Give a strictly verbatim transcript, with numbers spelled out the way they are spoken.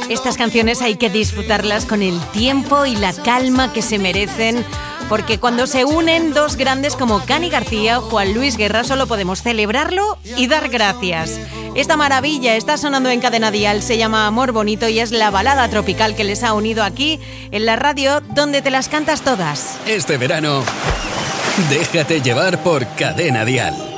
Estas canciones hay que disfrutarlas con el tiempo y la calma que se merecen, porque cuando se unen dos grandes como Cani García o Juan Luis Guerra solo podemos celebrarlo y dar gracias. Esta maravilla está sonando en Cadena Dial, se llama Amor Bonito y es la balada tropical que les ha unido aquí en la radio donde te las cantas todas. Este verano, déjate llevar por Cadena Dial.